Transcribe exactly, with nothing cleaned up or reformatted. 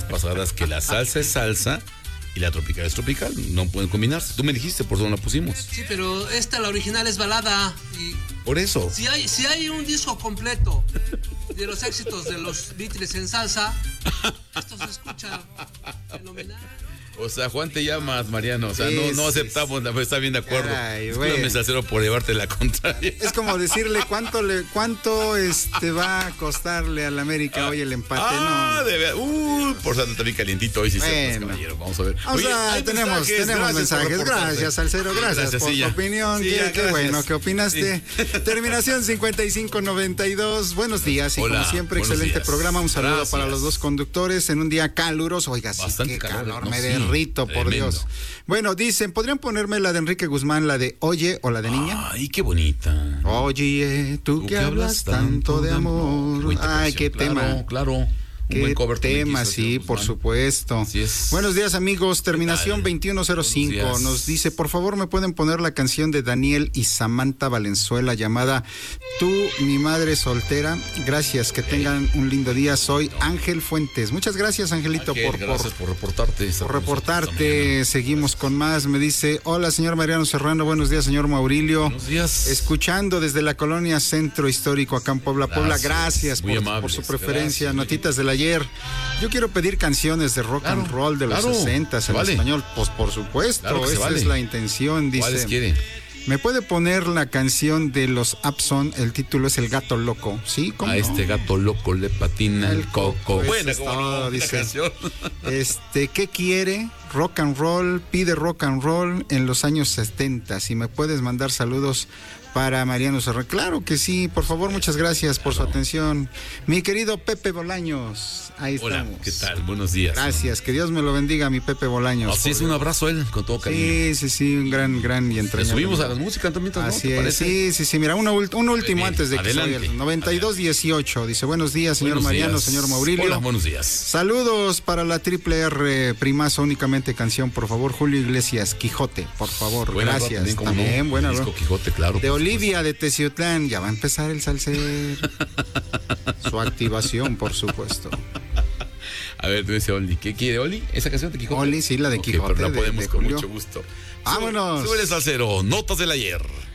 pasadas que la salsa es salsa y la tropical es tropical. No pueden combinarse. Tú me dijiste, por eso no la pusimos. Sí, pero esta, la original, es balada. Y por eso. Si hay, si hay un disco completo de los éxitos de los Beatles en salsa, esto se escucha fenomenal. O sea, Juan, te llamas, Mariano. O sea, sí, no, no aceptamos, sí, está bien de acuerdo. Discúlpame, Salcero, por llevarte la contraria. Es como decirle cuánto le, cuánto este va a costarle al América hoy el empate. Ah, no. de verdad. Uh, por tanto, está bien calientito hoy, sí, bueno. caballero. Vamos a ver. O sea, Oye, tenemos mensajes, tenemos mensajes. Gracias, Salcero, gracias, gracias por sí, tu opinión. Sí, qué, ya, qué bueno que opinaste. Sí. Terminación cincuenta y cinco noventa y dos. Buenos días y Hola, como siempre, excelente días. programa. Un saludo gracias. para los dos conductores en un día caluroso. Oiga, sí, qué calor, calor no, me sí. derrito, por Tremendo. Dios. Bueno, dicen, ¿podrían ponerme la de Enrique Guzmán, la de Oye o la de Niña? Ay, qué bonita. Oye, tú, tú que hablas tanto de amor. amor. Ay, qué claro, tema. Claro. Qué buen cover tema, sí, por supuesto. Buenos días, amigos. Terminación veintiuno cero cinco nos dice, por favor, ¿me pueden poner la canción de Daniel y Samantha Valenzuela llamada Tú, mi madre soltera? Gracias, que tengan un lindo día. Soy Ángel Fuentes. Muchas gracias, Angelito, Ángel, por, gracias por, por reportarte. Por reportarte. Seguimos con más. Me dice, hola, señor Mariano Serrano. Buenos días, señor Maurilio. Buenos días. Escuchando desde la colonia Centro Histórico acá en Puebla. Gracias. Puebla, gracias por, amables, por su preferencia. Gracias. Notitas de la ayer. Yo quiero pedir canciones de rock claro, and roll de los claro, sesentas en vale. español. Pues por supuesto, claro esa vale. es la intención. Dice, ¿cuáles quiere? ¿Me puede poner la canción de los Abson? El título es El Gato Loco, ¿sí? ¿Cómo a no? este gato loco le patina el coco. Bueno, no, dice, este, ¿qué quiere? Rock and roll, pide rock and roll en los años setenta. Si me puedes mandar saludos para Mariano Serrano. Claro que sí, por favor, muchas gracias por su atención. Mi querido Pepe Bolaños, ahí Hola, estamos. ¿qué tal? Buenos días. Gracias, que Dios me lo bendiga, mi Pepe Bolaños. Así es, un abrazo a él, con todo cariño. Sí, sí, sí, un gran, gran y entrañable. Le subimos a las músicas también, ¿no? Así es, sí, sí, sí, mira, uno, un último antes de que salga el noventa y dos dieciocho. Dice, buenos días, señor buenos Mariano, días. señor Maurilio. Hola, buenos días. Saludos para la triple R, primazo, únicamente canción, por favor, Julio Iglesias, Quijote, por favor, buena gracias. También, también no, buena, disco Quijote, claro. De Olivia, de Tesi ya va a empezar el salsero. Su activación, por supuesto. A ver, tú dices Oli, ¿qué quiere Oli? ¿Esa canción de Quijote? Oli, sí, la de Quijote. Okay, pero la de, podemos de con Julio. mucho gusto. Vámonos. Súbele, salsero, notas del ayer.